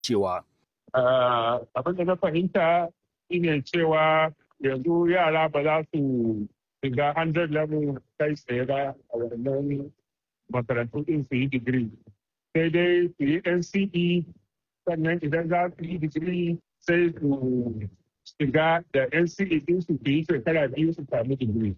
cewa. Abin da na fahimta shine cewa yanzu yara ba za su shiga 100 level kai tsaye ba a wannan makarantu din su yi digiri. Sai dai su yi NCE sannan idan za su yi digiri sai su shiga da NCE din su yi shekara 2 su sami digiri.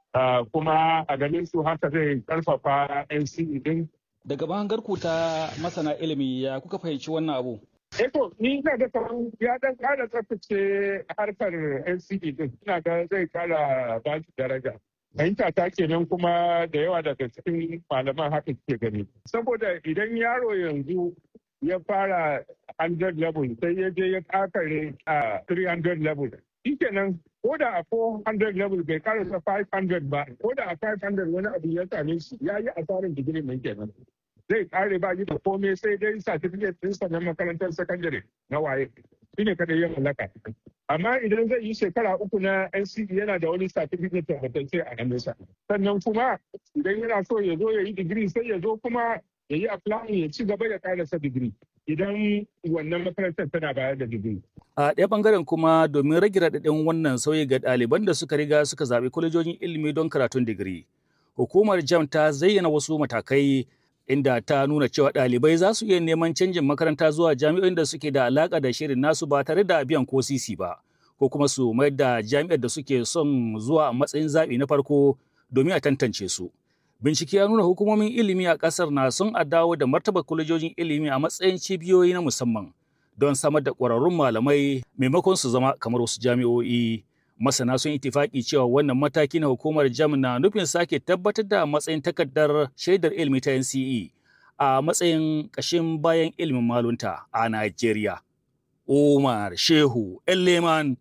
Kuma a ganin su haka zai karfafa NCE din. Daga mahangarku ta masana ilimi ya kuka fahimci wannan abu? Eto, ni ina ga kamar ya dan kara tsaftace harkar NCE din. Ina ga zai kara ba shi daraja. Fahimta ta kenan kuma da yawa daga cikin malaman haka ke gani. Saboda idan yaro yanzu ya fara 100 level sai ya je ya kakare a 300 level. Shi kenan ko da a 400 level bai karasa 500 ba, ko da a 500 wani abu ya same shi ya yi asarin digiri mai kenan. Zai kare ba yi da komai sai dai certificate ɗinsa na makarantar sakandare na waye. Shi ne kada ya mallaka. Amma idan zai yi shekara 3 na NCE yana da wani certificate tabbatacce a hannunsa. Sannan kuma idan yana so ya zo ya yi digiri sai ya zo kuma ya yi applying ya ci gaba ya karasa digiri. Idan wannan makarantar tana bayar da digiri. A ɗaya ɓangaren kuma domin rage raɗaɗin wannan sauyi ga ɗaliban da suka riga suka zaɓi kwalejojin ilimi don karatun digiri. Hukumar JAMB ta zayyana wasu matakai inda ta nuna cewa ɗalibai za su iya neman canjin makaranta zuwa jami'o'in da suke da alaƙa da shirin nasu ba tare da biyan ko sisi ba, ko kuma su mayar da jami'ar da suke son zuwa a matsayin zaɓi na farko domin a tantance su. Bincike ya nuna hukumomin ilimi a ƙasar na son a dawo da martaba kwalejojin ilimi a matsayin cibiyoyi na musamman don samar da ƙwararrun malamai maimakon su zama kamar wasu jami'o'i. Masana sun itifaki cewa wannan mataki na hukumar JAMB na nufin sake tabbatar da matsayin takardar shaidar ilimi ta NCE a matsayin ƙashin bayan ilimin malunta a Najeriya. Umar Shehu Leman,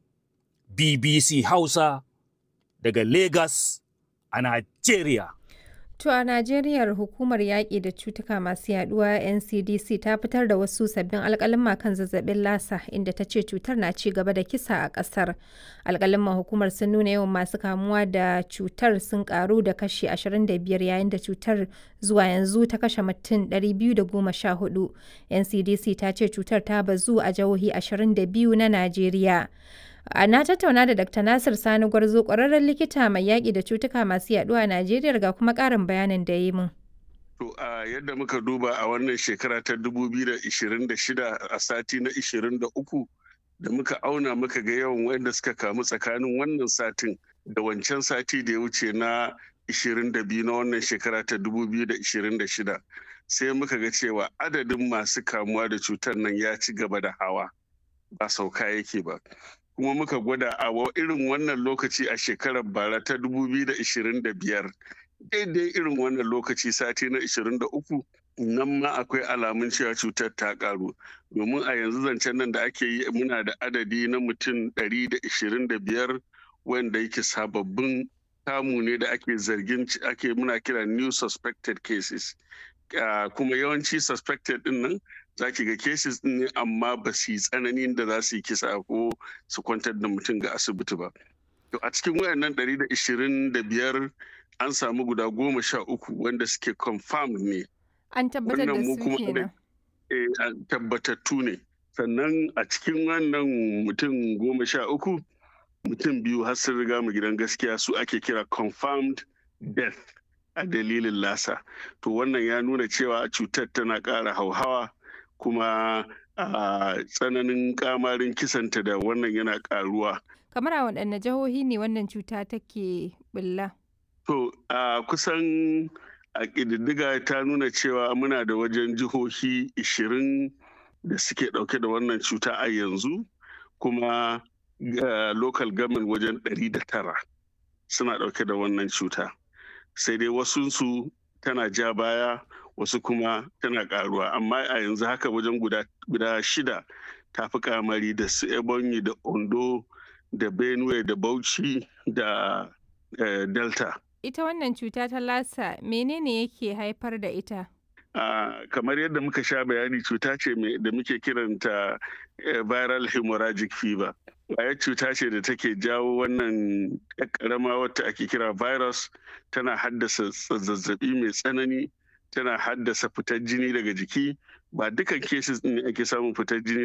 BBC Hausa daga Lagos a Najeriya. To a Najeriya hukumar yaƙi da cutuka masu yaduwa NCDC ta fitar da wasu sabbin alƙaluma kan zazzabin lasa inda ta ce cutar na ci gaba da kisa a ƙasar. Alƙaluman hukumar sun nuna yawan masu kamuwa da cutar sun ƙaru da kashi 25 yayin da cutar zuwa yanzu ta kashe mutum 214. NCDC ta ce cutar ta bazu a jihohi 22 na Najeriya. Na tattauna da Dr. Nasir Sani Gwarzo, ƙwararren likita mai yaƙi da cutuka masu yaɗuwa a Najeriya ga kuma ƙarin bayanin da ya yi min. To a yadda muka duba a wannan shekara ta 2026 a sati na 23 da muka auna muka ga yawan wanda suka kamu tsakanin wannan satin da wancan sati da ya wuce na 22 na wannan shekara ta 2026 sai muka ga cewa adadin masu kamuwa da cutar nan ya ci gaba da hawa ba sauka yake ba. Kuma muka gwada a irin wannan lokaci a shekarar bara ta 2025 daidai irin wannan lokaci sati na 23 nan ma akwai alamun cewa cutar ta karu domin a yanzu zancen nan da ake yi muna da adadi na mutum 125 wanda yake sababbin kamu ne da ake zargin muna kira new suspected cases kuma yawanci suspected din nan za ki ga cases din ne amma ba su yi tsananin da za su yi kisa ko su kwantar da mutum ga asibiti ba. To a cikin wayannan 125 an samu guda 13 wanda suke confirmed ne. An tabbatar da su kenan. Tabbatattu ne. Sannan a cikin wannan mutum 13 mutum 2 har sun riga mu gidan gaskiya su ake kira confirmed death a dalilin lasa. To wannan ya nuna cewa cutar tana ƙara hauhawa kuma a tsananin kamarin kisanta da wannan yana karuwa. Kamar a waɗanne jihohi ne wannan cuta take bulla? To a kusan a ƙididdiga ta nuna cewa muna da wajen jihohi 20 da suke ɗauke da wannan cuta a yanzu kuma local government wajen 109 suna ɗauke da wannan cuta. Sai dai wasunsu tana ja baya wasu kuma tana karuwa amma a yanzu haka wajen guda 6 ta fi kamari da su Ebonyi da Ondo da Benue da Bauchi da Delta. Ita wannan cuta ta lasa menene yake haifar da ita? Kamar yadda muka sha bayani cuta ce da muke kiranta viral hemorrhagic fever. Ƙwayar cuta ce da take jawo wannan ƙarama wata ake kira virus, tana haddasa zazzabi mai tsanani, tana haddasa fitar jini daga jiki ba dukan cases ne ake samun fitar jini